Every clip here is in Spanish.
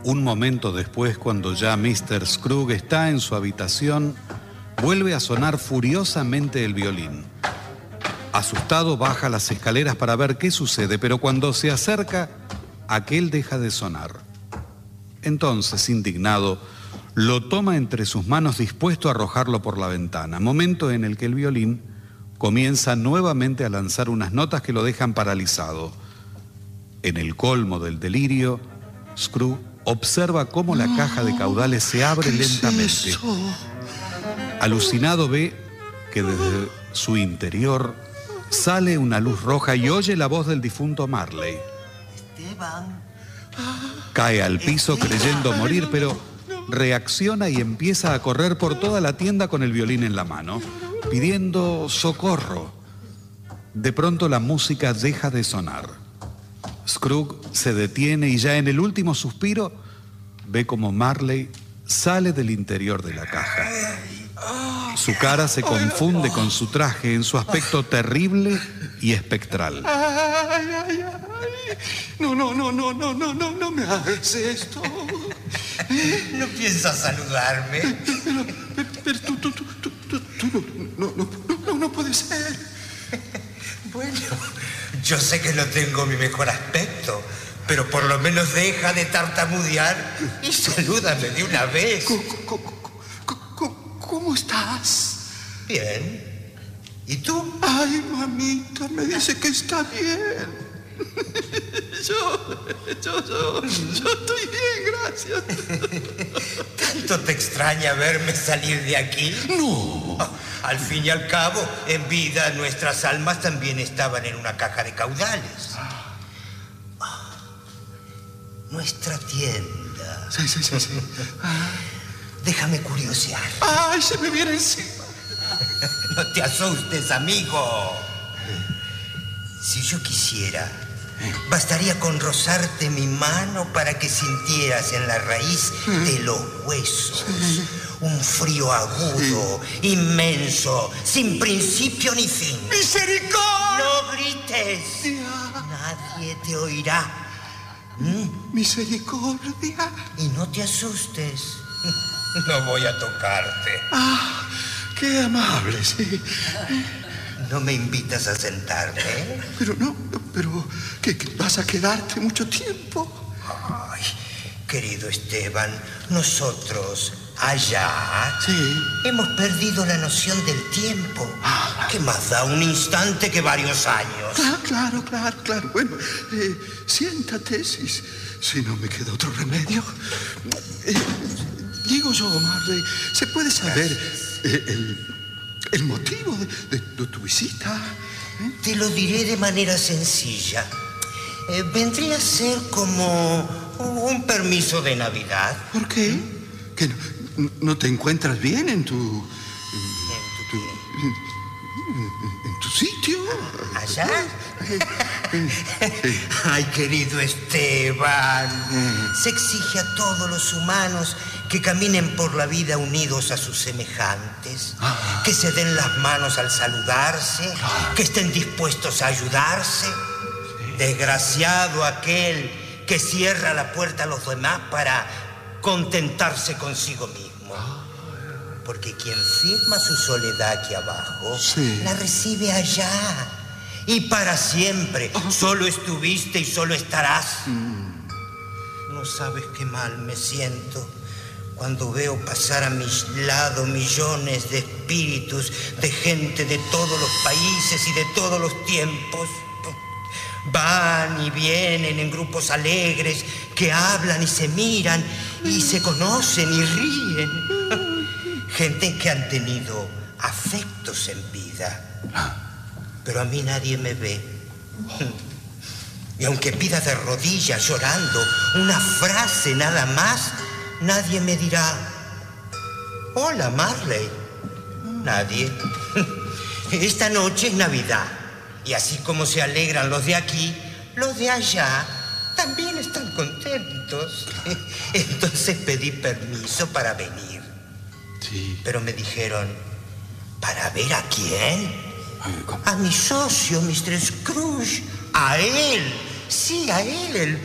Un momento después, cuando ya Mr. Scrooge está en su habitación, vuelve a sonar furiosamente el violín. Asustado baja las escaleras para ver qué sucede, pero cuando se acerca, aquel deja de sonar. Entonces, indignado, lo toma entre sus manos dispuesto a arrojarlo por la ventana, momento en el que el violín comienza nuevamente a lanzar unas notas que lo dejan paralizado. En el colmo del delirio, Scrooge observa cómo la caja de caudales se abre lentamente. Alucinado ve que desde su interior sale una luz roja y oye la voz del difunto Marley. Esteban. Cae al piso creyendo morir, pero reacciona y empieza a correr por toda la tienda con el violín en la mano, pidiendo socorro. De pronto la música deja de sonar. Scrooge se detiene y ya en el último suspiro ve como Marley sale del interior de la caja. Su cara se confunde con su traje en su aspecto terrible y espectral. No me hagas esto. ¿No piensas saludarme? Pero tú no puede ser. Bueno, yo sé que no tengo mi mejor aspecto, pero por lo menos deja de tartamudear y salúdame de una vez. ¿Cómo estás? Bien. ¿Y tú? Ay, mamita, me dice que está bien. Yo estoy bien, gracias. ¿Tanto te extraña verme salir de aquí? No. Al fin y al cabo, en vida nuestras almas también estaban en una caja de caudales. Nuestra tienda. Sí. Déjame curiosear. Ay, se me viene encima. No te asustes, amigo. Si yo quisiera, bastaría con rozarte mi mano para que sintieras en la raíz de los huesos un frío agudo, inmenso, sin principio ni fin. ¡Misericordia! ¡No grites! Nadie te oirá. Misericordia. Y no te asustes. No voy a tocarte. Ah, qué amable, sí. ¿No me invitas a sentarme? Pero, ¿qué vas a quedarte mucho tiempo? Ay, querido Esteban, nosotros allá hemos perdido la noción del tiempo. ¿Qué más da un instante que varios años? Claro. Bueno, siéntate si no me queda otro remedio. Digo yo, Marley, ¿se puede saber el motivo de tu visita? Te lo diré de manera sencilla. Vendría a ser como un permiso de Navidad. ¿Por qué? ¿Que no te encuentras bien en tu sitio? ¿Allá? Ay, querido Esteban, se exige a todos los humanos que caminen por la vida unidos a sus semejantes, que se den las manos al saludarse, que estén dispuestos a ayudarse. Desgraciado aquel que cierra la puerta a los demás para contentarse consigo mismo. Porque quien firma su soledad aquí abajo, la recibe allá. Y para siempre. Solo estuviste y solo estarás. No sabes qué mal me siento cuando veo pasar a mi lado millones de espíritus, de gente de todos los países y de todos los tiempos. Van y vienen en grupos alegres que hablan y se miran y se conocen y ríen. Gente que han tenido afectos en vida. Pero a mí nadie me ve. Y aunque pida de rodillas llorando una frase nada más, nadie me dirá: hola, Marley. Nadie. Esta noche es Navidad. Y así como se alegran los de aquí, los de allá también están contentos. Entonces pedí permiso para venir. Sí. Pero me dijeron: ¿para ver a quién? A mi socio, Mr. Scrooge. A él. Sí, a él.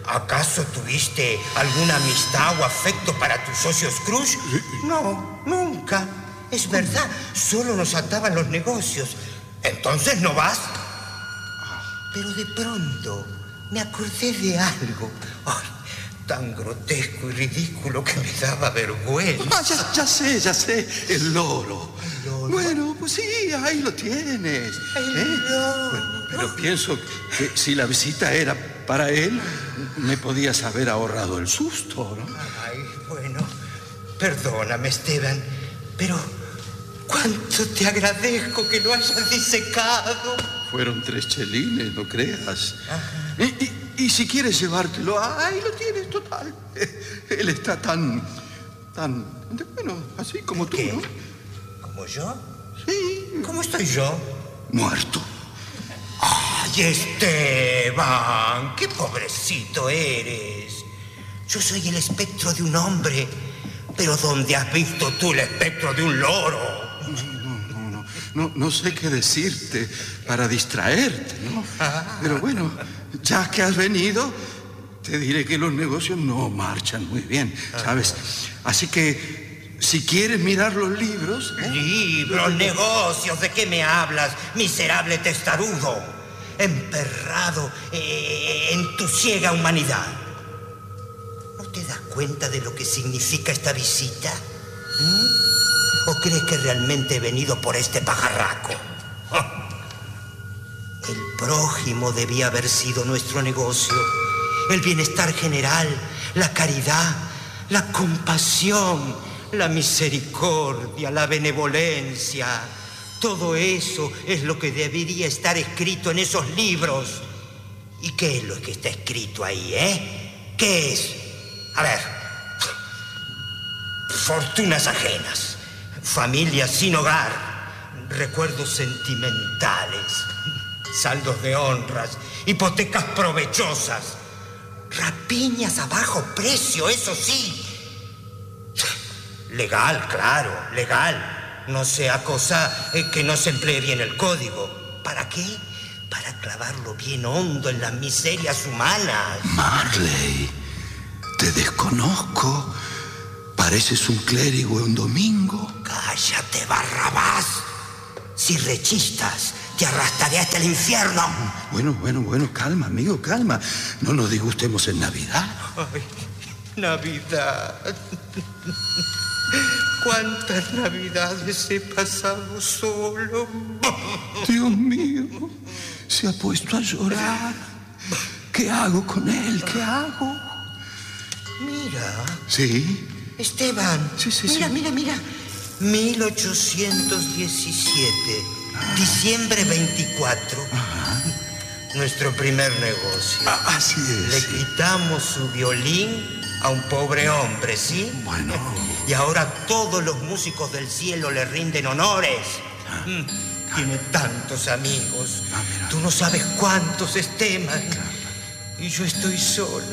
¿Acaso tuviste alguna amistad o afecto para tu socio Scrooge? No, nunca. Es verdad, solo nos ataban los negocios. ¿Entonces no vas? Pero de pronto me acordé de algo. Ay, tan grotesco y ridículo que me daba vergüenza. Ya sé, el loro. ¿El loro? Bueno, pues sí, ahí lo tienes. El loro. Bueno, pero pienso que si la visita era para él, me podías haber ahorrado el susto, ¿no? Ay, bueno, perdóname, Esteban, pero cuánto te agradezco que lo hayas disecado. Fueron 3 chelines, no creas. Y si quieres llevártelo, ahí lo tienes, total. Él está tan, bueno, así como tú, ¿Qué? ¿no? ¿Como yo? Sí. ¿Cómo estoy yo? Muerto. ¡Ay, Esteban! ¡Qué pobrecito eres! Yo soy el espectro de un hombre, pero ¿dónde has visto tú el espectro de un loro? No sé qué decirte para distraerte, ¿no? Pero bueno, ya que has venido, te diré que los negocios no marchan muy bien, ¿sabes? Así que, si quieres mirar los libros... Libros, negocios, ¿de qué me hablas, miserable testarudo? Emperrado en tu ciega humanidad. ¿No te das cuenta de lo que significa esta visita? ¿O crees que realmente he venido por este pajarraco? El prójimo debía haber sido nuestro negocio. El bienestar general, la caridad, la compasión, la misericordia, la benevolencia. Todo eso es lo que debería estar escrito en esos libros. ¿Y qué es lo que está escrito ahí, ¿Qué es? A ver. Fortunas ajenas. Familias sin hogar, recuerdos sentimentales, saldos de honras, hipotecas provechosas, rapiñas a bajo precio, eso sí. Legal, claro, legal. No sea cosa que no se emplee bien el código. ¿Para qué? Para clavarlo bien hondo en las miserias humanas. Marley, te desconozco. Pareces un clérigo en domingo. ¡Cállate, Barrabás! Si rechistas, te arrastraré hasta el infierno. Bueno, calma, amigo, calma. No nos disgustemos en Navidad. Ay, Navidad. ¿Cuántas Navidades he pasado solo? Dios mío, se ha puesto a llorar. ¿Qué hago con él? ¿Qué hago? Mira. ¿Sí? Esteban, Sí. mira. 1817, diciembre 24. Ajá. Nuestro primer negocio. Así es. Le quitamos su violín a un pobre hombre, ¿sí? Bueno. Y ahora todos los músicos del cielo le rinden honores. Tiene tantos amigos. Mira. Tú no sabes cuántos, Esteban. Y yo estoy solo.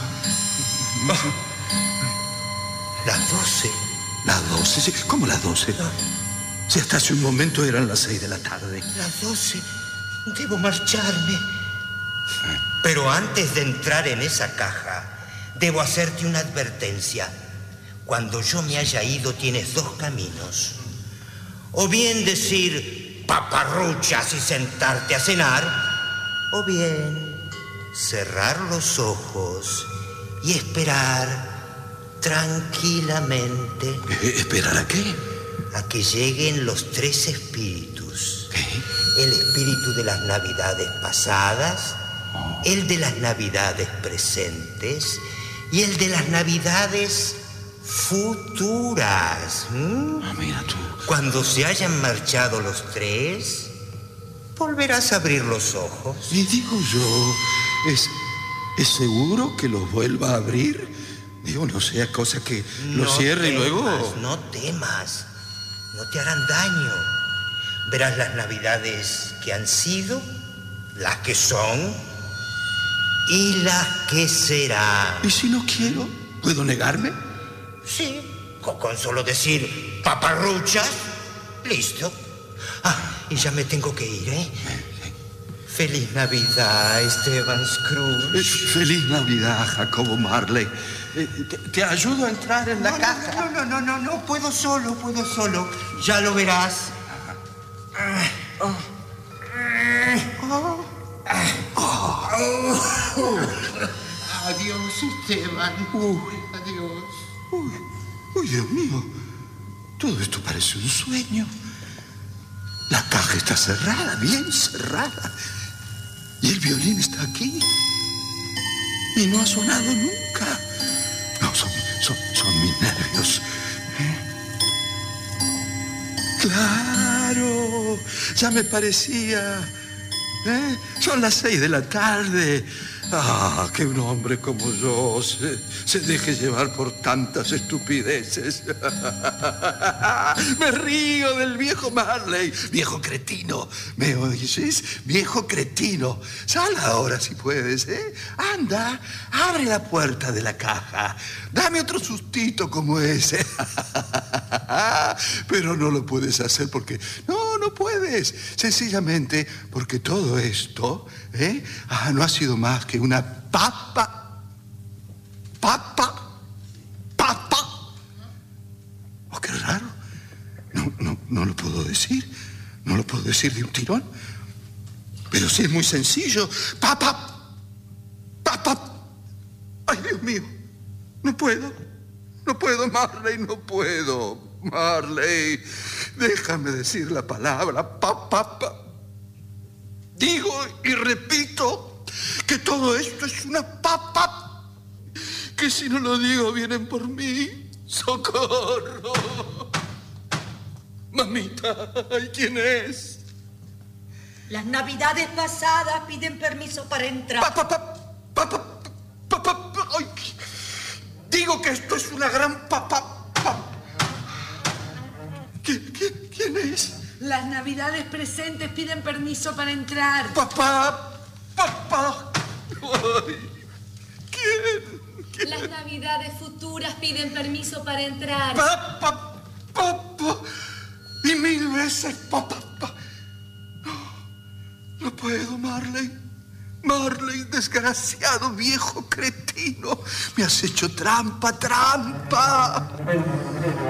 Las 12. Las 12, sí. ¿Cómo las 12? Si hasta hace un momento eran las 6 de la tarde. Las 12. Debo marcharme. Pero antes de entrar en esa caja, debo hacerte una advertencia. Cuando yo me haya ido, tienes 2 caminos. O bien decir paparruchas y sentarte a cenar, o bien cerrar los ojos y esperar tranquilamente. ¿Esperar a qué? A que lleguen los 3 espíritus. ¿Qué? El espíritu de las navidades pasadas, el de las navidades presentes y el de las navidades futuras. Mira tú. Cuando se hayan marchado los 3, volverás a abrir los ojos. Y digo yo, ¿es seguro que los vuelva a abrir? Digo, no sea cosa que lo cierre y luego... No temas, no te harán daño. Verás las navidades que han sido, las que son y las que serán. ¿Y si no quiero? ¿Puedo negarme? Sí, con solo decir paparruchas, listo. Y ya me tengo que ir, Feliz Navidad, Esteban Scrooge. Feliz Navidad, Jacobo Marley. ¿Te ayudo a entrar en la caja? No, puedo solo. Ya lo verás. Adiós, Esteban. Adiós. Uy, Dios mío. Todo esto parece un sueño. La caja está cerrada, bien cerrada. Y el violín está aquí. Y no ha sonado nunca. No, son mis nervios. ¡Claro! Ya me parecía. Son las 6 de la tarde. Ah, que un hombre como yo se deje llevar por tantas estupideces. Me río del viejo Marley. Viejo cretino. ¿Me oyes? Viejo cretino. Sal ahora si puedes, ¿eh? Anda, abre la puerta de la caja. Dame otro sustito como ese. Pero no lo puedes hacer porque... No puedes. Sencillamente porque todo esto, no ha sido más que una papa. Oh, qué raro. No lo puedo decir. No lo puedo decir de un tirón. Pero sí es muy sencillo. Papa. Ay, Dios mío. No puedo, Marley, no puedo. Marley, déjame decir la palabra papa. Digo y repito que todo esto es una papa. Que si no lo digo vienen por mí. ¡Socorro! Mamita, ¿y quién es? Las navidades pasadas piden permiso para entrar. Ay, digo que esto es una gran papa. ¿Quién es? Las navidades presentes piden permiso para entrar. Papá. Ay, ¿quién? Las navidades futuras piden permiso para entrar. Papá. Y 1000 veces papá. No puedo, Marley. Marley, desgraciado viejo cretino. Me has hecho trampa.